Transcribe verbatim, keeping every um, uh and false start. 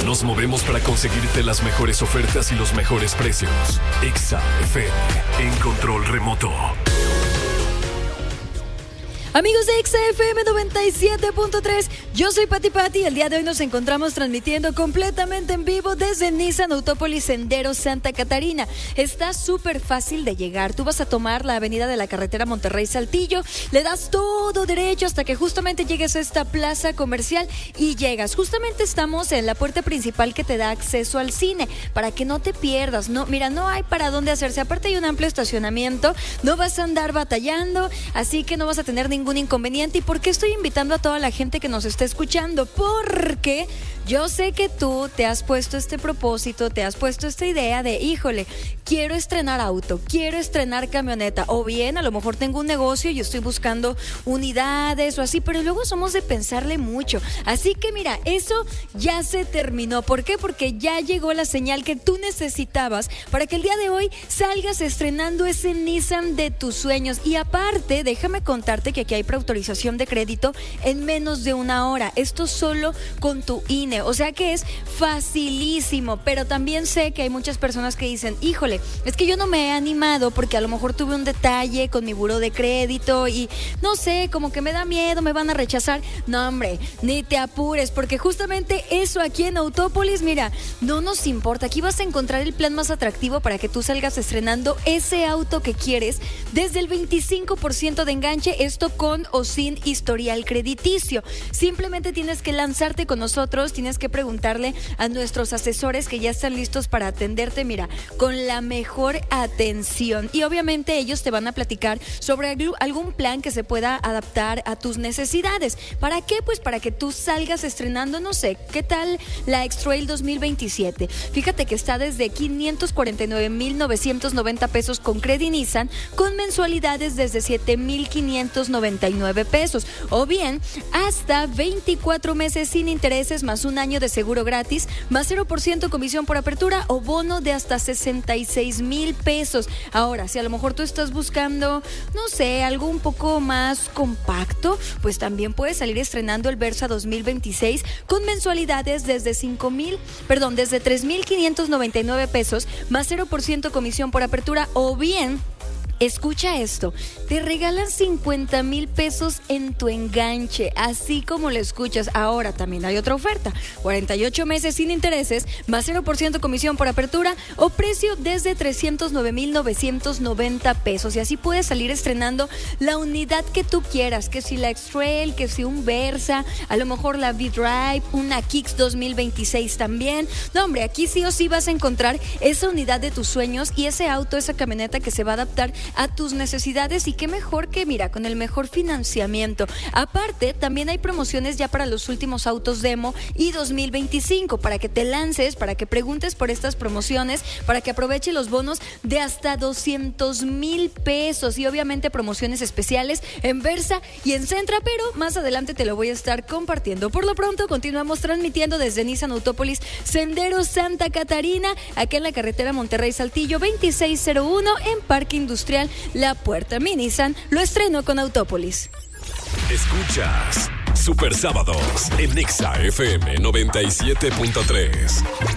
Nos movemos para conseguirte las mejores ofertas y los mejores precios. Exa F M, en control remoto. Amigos de Exa F M noventa y siete punto tres, yo soy Pati Pati y el día de hoy nos encontramos transmitiendo completamente en vivo desde Nissan Autópolis Sendero Santa Catarina. Está súper fácil de llegar. Tú vas a tomar la avenida de la carretera Monterrey-Saltillo, le das todo derecho hasta que justamente llegues a esta plaza comercial y llegas. Justamente estamos en la puerta principal que te da acceso al cine, para que no te pierdas. No, mira, no hay para dónde hacerse. Aparte hay un amplio estacionamiento, no vas a andar batallando, así que no vas a tener ningún inconveniente. ¿Y por qué estoy invitando a toda la gente que nos está escuchando? Porque yo sé que tú te has puesto este propósito, te has puesto esta idea de, híjole, quiero estrenar auto, quiero estrenar camioneta, o bien a lo mejor tengo un negocio y estoy buscando unidades o así, pero luego somos de pensarle mucho. Así que mira, eso ya se terminó. ¿Por qué? Porque ya llegó la señal que tú necesitabas para que el día de hoy salgas estrenando ese Nissan de tus sueños. Y aparte, déjame contarte que aquí hay preautorización de crédito en menos de una hora. Esto solo con tu I N E. O sea que es facilísimo. Pero también sé que hay muchas personas que dicen, híjole, es que yo no me he animado porque a lo mejor tuve un detalle con mi buró de crédito y no sé, como que me da miedo, me van a rechazar. No, hombre, ni te apures, porque justamente eso aquí en Autópolis, mira, no nos importa. Aquí vas a encontrar el plan más atractivo para que tú salgas estrenando ese auto que quieres desde el veinticinco por ciento de enganche, esto con o sin historial crediticio. Simplemente tienes que lanzarte con nosotros, tienes que preguntarle a nuestros asesores que ya están listos para atenderte, mira, con la mejor atención. Y obviamente ellos te van a platicar sobre algún plan que se pueda adaptar a tus necesidades. ¿Para qué? Pues para que tú salgas estrenando, no sé, ¿qué tal la X-Trail dos mil veintisiete? Fíjate que está desde quinientos cuarenta y nueve mil novecientos noventa pesos con Credit Nissan, con mensualidades desde siete mil quinientos noventa y nueve pesos, o bien hasta veinticuatro meses sin intereses, más un año de seguro gratis, más cero por ciento comisión por apertura o bono de hasta sesenta y seis mil pesos. Ahora, si a lo mejor tú estás buscando, no sé, algo un poco más compacto, pues también puedes salir estrenando el Versa dos mil veintiséis con mensualidades desde cinco mil, perdón, desde tres mil quinientos noventa y nueve pesos, más cero por ciento comisión por apertura, o bien, escucha esto, te regalan cincuenta mil pesos en tu enganche, así como lo escuchas. Ahora también hay otra oferta, cuarenta y ocho meses sin intereses, más cero por ciento comisión por apertura o precio desde trescientos nueve mil novecientos noventa pesos. Y así puedes salir estrenando la unidad que tú quieras, que si la X-Trail, que si un Versa, a lo mejor la V-Drive, una Kicks dos mil veintiséis también. No, hombre, aquí sí o sí vas a encontrar esa unidad de tus sueños y ese auto, esa camioneta que se va a adaptar a tus necesidades. Y qué mejor que, mira, con el mejor financiamiento. Aparte, también hay promociones ya para los últimos autos demo y dos mil veinticinco, para que te lances, para que preguntes por estas promociones, para que aproveche los bonos de hasta doscientos mil pesos y obviamente promociones especiales en Versa y en Centra, pero más adelante te lo voy a estar compartiendo. Por lo pronto, continuamos transmitiendo desde Nissan Autópolis Sendero Santa Catarina, acá en la carretera Monterrey-Saltillo veintiséis cero uno, en Parque Industrial La Puerta. Mi Nissan lo estreno con Autópolis. Escuchas Super Sábados en Exa F M noventa y siete punto tres.